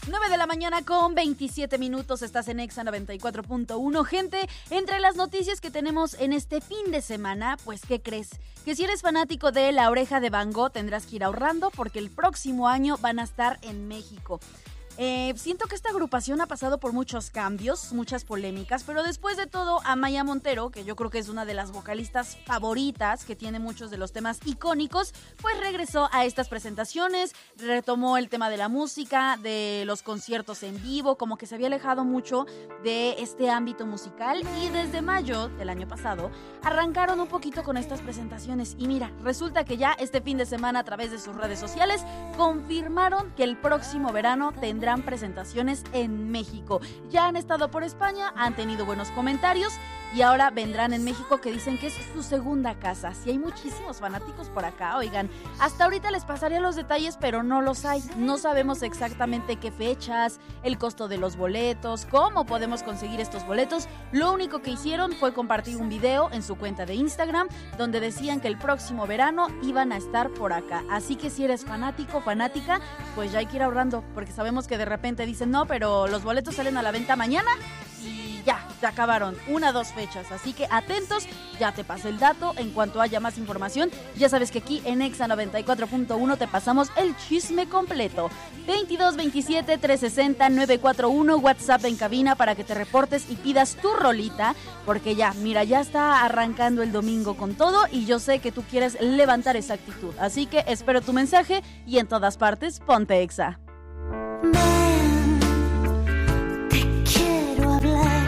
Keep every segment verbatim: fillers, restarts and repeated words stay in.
nueve de la mañana con veintisiete minutos, estás en Exa noventa y cuatro punto uno. Gente, entre las noticias que tenemos en este fin de semana, pues ¿qué crees? Que si eres fanático de La Oreja de Van Gogh tendrás que ir ahorrando porque el próximo año van a estar en México. Eh, siento que esta agrupación ha pasado por muchos cambios, muchas polémicas, pero después de todo, Amaya Montero, que yo creo que es una de las vocalistas favoritas, que tiene muchos de los temas icónicos, pues regresó a estas presentaciones, retomó el tema de la música, de los conciertos en vivo, como que se había alejado mucho de este ámbito musical, y desde mayo del año pasado arrancaron un poquito con estas presentaciones. Y mira, resulta que ya este fin de semana a través de sus redes sociales confirmaron que el próximo verano tendrán presentaciones en México. Ya han estado por España, han tenido buenos comentarios y ahora vendrán en México, que dicen que es su segunda casa. Sí, hay muchísimos fanáticos por acá, oigan. Hasta ahorita les pasaría los detalles, pero no los hay. No sabemos exactamente qué fechas, el costo de los boletos, cómo podemos conseguir estos boletos. Lo único que hicieron fue compartir un video en su cuenta de Instagram donde decían que el próximo verano iban a estar por acá. Así que si eres fanático, fanática, pues ya hay que ir ahorrando, porque sabemos que de repente dicen, no, pero los boletos salen a la venta mañana y ya, se acabaron, una, dos fechas, así que atentos, ya te pasé el dato. En cuanto haya más información, ya sabes que aquí en Exa noventa y cuatro punto uno te pasamos el chisme completo. Veintidós veintisiete trescientos sesenta novecientos cuarenta y uno, WhatsApp en cabina para que te reportes y pidas tu rolita, porque ya, mira, ya está arrancando el domingo con todo y yo sé que tú quieres levantar esa actitud, así que espero tu mensaje y en todas partes, ponte Exa. Ven, te quiero hablar.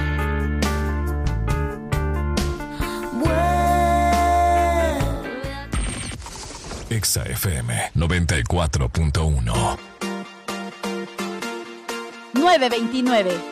Exa F M noventa y cuatro punto uno. nueve veintinueve.